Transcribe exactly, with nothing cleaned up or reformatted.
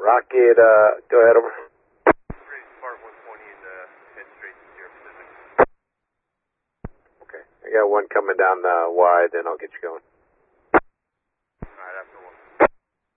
Rocket, uh, go ahead over. Part one twenty and uh, head straight to Sierra Pacific. Okay, I got one coming down uh, wide, then I'll get you going.